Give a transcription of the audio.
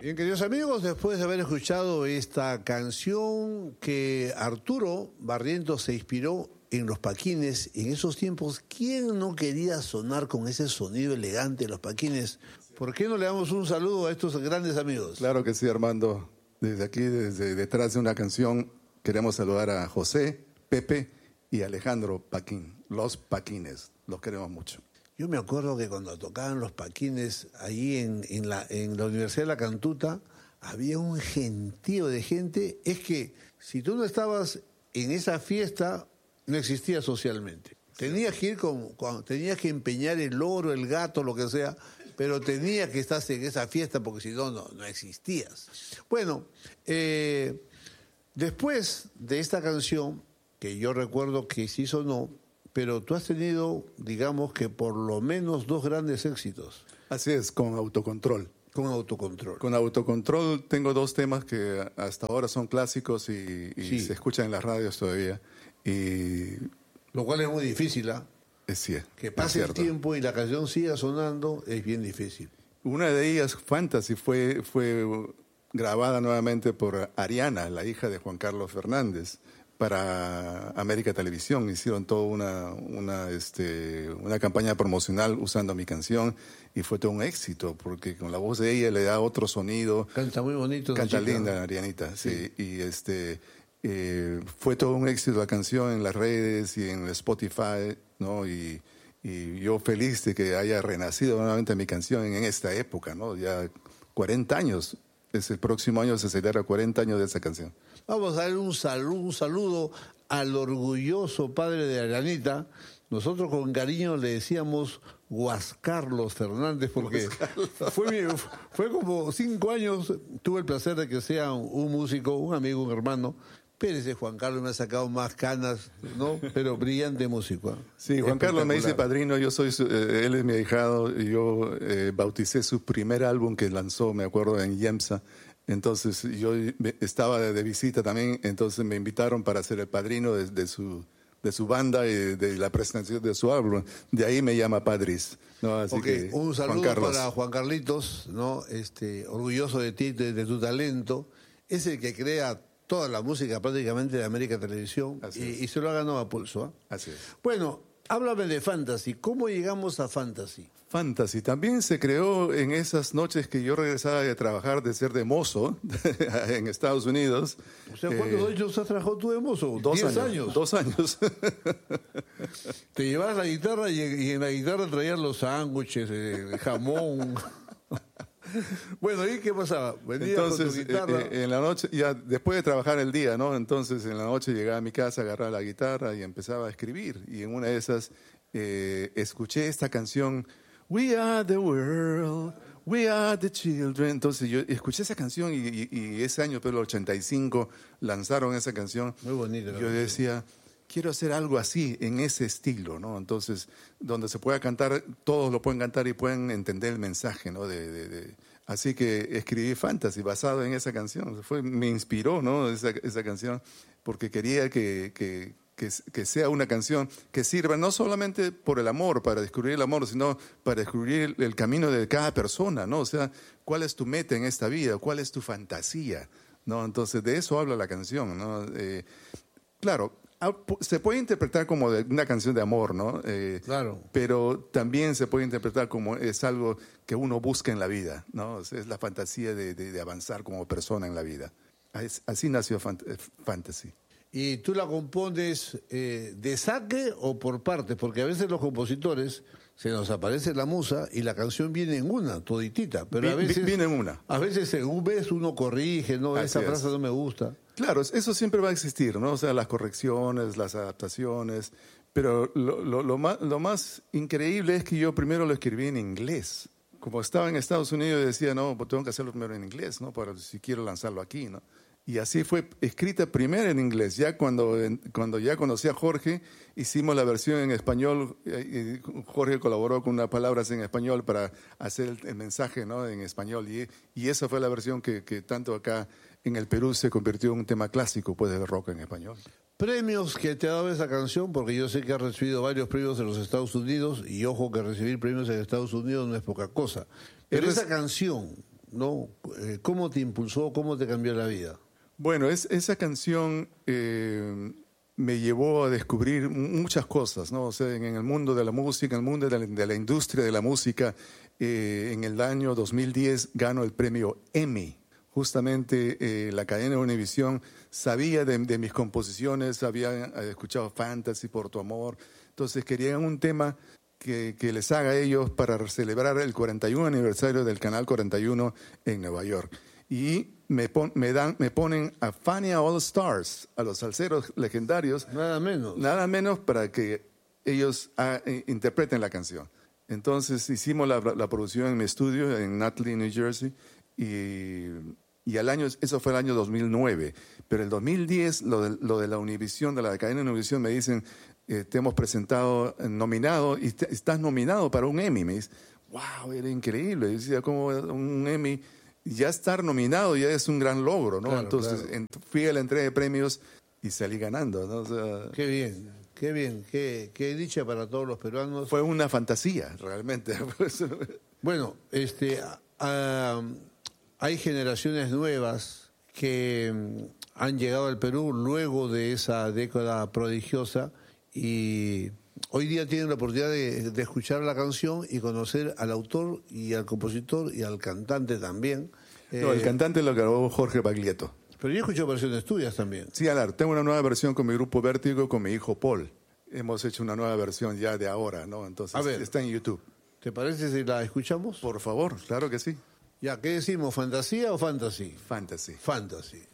Bien, queridos amigos, después de haber escuchado esta canción que Arturo Barrientos se inspiró en los Paquines, en esos tiempos, ¿quién no quería sonar con ese sonido elegante de los Paquines? ¿Por qué no le damos un saludo a estos grandes amigos? Claro que sí, Armando. Desde aquí, desde detrás de una canción, queremos saludar a José, Pepe y Alejandro Paquín, los Paquines. Los queremos mucho. Yo me acuerdo que cuando tocaban los Paquines, ahí en la Universidad de La Cantuta, había un gentío de gente. Es que si tú no estabas en esa fiesta, no existía socialmente. Tenías que ir tenías que empeñar el oro, el gato, lo que sea, pero tenías que estar en esa fiesta porque si no, no existías. Bueno, después de esta canción, que yo recuerdo que sí sonó, pero tú has tenido, digamos que por lo menos 2 grandes éxitos. Así es, con Autocontrol. Con Autocontrol. Con Autocontrol tengo 2 temas que hasta ahora son clásicos y Sí. se escuchan en las radios todavía. Y Lo cual es muy difícil, ¿ah? sí, Que es pase el cierto. tiempo y la canción siga sonando es bien difícil. Una de ellas, Fantasy, fue grabada nuevamente por Ariana, la hija de Juan Carlos Fernández, para América Televisión. Hicieron toda una campaña promocional usando mi canción y fue todo un éxito porque con la voz de ella le da otro sonido. Canta muy bonito. Canta chica. linda, Arianita, sí. Y fue todo un éxito la canción en las redes y en el Spotify, ¿no? Y yo feliz de que haya renacido nuevamente mi canción en esta época, ¿no? Ya 40 años. El próximo año se celebra 40 años de esa canción. Vamos a dar un saludo al orgulloso padre de Arianita. Nosotros con cariño le decíamos Guascarlos Fernández porque fue como 5 años. Tuve el placer de que sea un músico, un amigo, un hermano. Pero ese Juan Carlos me ha sacado más canas, ¿no? Pero brillante músico. ¿Eh? Sí, Juan Carlos me dice padrino, él es mi ahijado, y yo bauticé su primer álbum que lanzó, me acuerdo, en Yemsa. Entonces yo estaba de visita también, entonces me invitaron para ser el padrino de su banda y de la presentación de su álbum. De ahí me llama Padris, ¿no? Así que un saludo para Juan Carlitos, ¿no? Orgulloso de ti, de tu talento. Es el que crea toda la música prácticamente de América Televisión y se lo ha ganado a pulso. ¿Eh? Así es. Bueno, háblame de Fantasy. ¿Cómo llegamos a Fantasy? Fantasy también se creó en esas noches que yo regresaba de trabajar, de ser de mozo en Estados Unidos. O sea, ¿cuántos años has trabajado tú de mozo? 10 años. 2 años. Te llevabas la guitarra y en la guitarra traías los sándwiches, el jamón. Bueno, ¿y qué pasaba? Venías entonces, con tu guitarra. En la noche, ya después de trabajar el día, ¿no? Entonces, en la noche llegaba a mi casa, agarraba la guitarra y empezaba a escribir. Y en una de esas escuché esta canción, We Are the World, We Are the Children. Entonces, yo escuché esa canción y ese año, pero el 85, lanzaron esa canción. Muy bonita. Yo decía, quiero hacer algo así, en ese estilo, ¿no? Entonces, donde se pueda cantar, todos lo pueden cantar y pueden entender el mensaje, ¿no? Así que escribí Fantasy basado en esa canción. Me inspiró, ¿no? Esa canción, porque quería que sea una canción que sirva no solamente por el amor, para descubrir el amor, sino para descubrir el camino de cada persona, ¿no? O sea, ¿cuál es tu meta en esta vida? ¿Cuál es tu fantasía? ¿No? Entonces, de eso habla la canción, ¿no? Claro, se puede interpretar como una canción de amor, ¿no? Claro. Pero también se puede interpretar como es algo que uno busca en la vida, ¿no? Es la fantasía de avanzar como persona en la vida. Así nació Fantasy. ¿Y tú la compones de saque o por partes? Porque a veces los compositores se nos aparece la musa y la canción viene en una, toditita. Pero a veces viene en una. A veces según ves uno corrige, no, esa frase no me gusta. Claro, eso siempre va a existir, ¿no? O sea, las correcciones, las adaptaciones. Pero lo más increíble es que yo primero lo escribí en inglés. Como estaba en Estados Unidos, decía, no, pues tengo que hacerlo primero en inglés, ¿no? Para si quiero lanzarlo aquí, ¿no? Y así fue escrita primero en inglés. Ya cuando ya conocí a Jorge, hicimos la versión en español. Jorge colaboró con unas palabras en español para hacer el mensaje, ¿no? En español. Y esa fue la versión que tanto acá en el Perú se convirtió en un tema clásico, pues, de rock en español. Premios que te ha dado esa canción, porque yo sé que has recibido varios premios en los Estados Unidos, y ojo que recibir premios en Estados Unidos no es poca cosa. Pero esa canción, ¿no? ¿Cómo te impulsó, cómo te cambió la vida? Bueno, esa canción me llevó a descubrir muchas cosas, ¿no? O sea, en el mundo de la música, en el mundo de la industria de la música, en el año 2010 gano el premio Emmy. Justamente la cadena Univision sabía de mis composiciones, había escuchado Fantasy, Por tu amor, entonces querían un tema que les haga a ellos para celebrar el 41 aniversario del Canal 41 en Nueva York. Y me ponen a Fania All Stars, a los salseros legendarios. Nada menos. Nada menos para que ellos interpreten la canción. Entonces hicimos la producción en mi estudio en Nutley, New Jersey, y eso fue el año 2009. Pero el 2010, lo de la Univision, de la cadena Univision, me dicen, te hemos presentado nominado y estás nominado para un Emmy. Me dice, wow, era increíble. Yo decía, como un Emmy, ya estar nominado ya es un gran logro, ¿no? Claro, Entonces fui a la entrega de premios y salí ganando, ¿no? O sea, qué bien, qué dicha para todos los peruanos. fue una fantasía, realmente. Bueno, hay generaciones nuevas que han llegado al Perú luego de esa década prodigiosa y hoy día tienen la oportunidad de escuchar la canción y conocer al autor y al compositor y al cantante también. No, el cantante lo grabó Jorge Baglietto. Pero yo escucho versiones tuyas también. Sí, Alar, tengo una nueva versión con mi grupo Vértigo, con mi hijo Paul. Hemos hecho una nueva versión ya de ahora, ¿no? Entonces, A ver, está en YouTube. ¿Te parece si la escuchamos? Por favor, claro que sí. Ya, ¿qué decimos? ¿Fantasía o fantasy? Fantasy. Fantasy.